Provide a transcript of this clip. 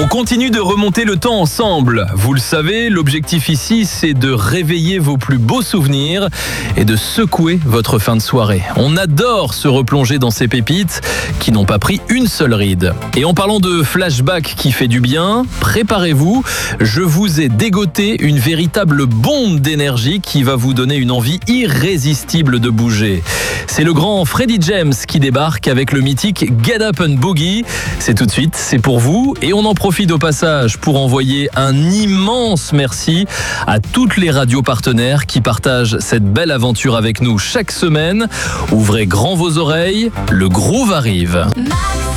On continue de remonter le temps ensemble. Vous le savez, l'objectif ici, c'est de réveiller vos plus beaux souvenirs et de secouer votre fin de soirée. On adore se replonger dans ces pépites qui n'ont pas pris une seule ride. Et en parlant de flashback qui fait du bien, préparez-vous, je vous ai dégoté une véritable bombe d'énergie qui va vous donner une envie irrésistible de bouger. C'est le grand Freddie James qui débarque avec le mythique Get Up and Boogie. C'est tout de suite, c'est pour vous et on en profite au passage pour envoyer un immense merci à toutes les radios partenaires qui partagent cette belle aventure avec nous chaque semaine. Ouvrez grand vos oreilles, le groove arrive.